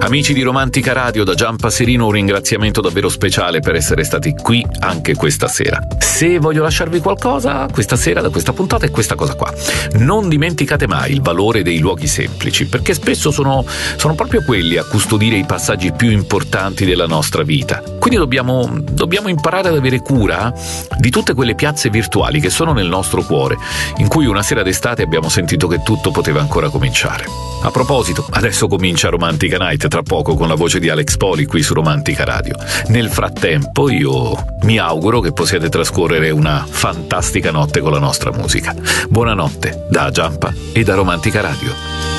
Amici di Romantica Radio, da Gian Passerino un ringraziamento davvero speciale per essere stati qui anche questa sera. Se voglio lasciarvi qualcosa questa sera da questa puntata è questa cosa qua: non dimenticate mai il valore dei luoghi semplici, perché spesso sono proprio quelli a custodire i passaggi più importanti della nostra vita. Quindi dobbiamo imparare ad avere cura di tutte quelle piazze virtuali che sono nel nostro cuore, in cui una sera d'estate abbiamo sentito che tutto poteva ancora cominciare. A proposito, adesso comincia Romantica Night, tra poco, con la voce di Alex Poli qui su Romantica Radio. Nel frattempo io mi auguro che possiate trascorrere una fantastica notte con la nostra musica. Buonanotte da Giampa e da Romantica Radio.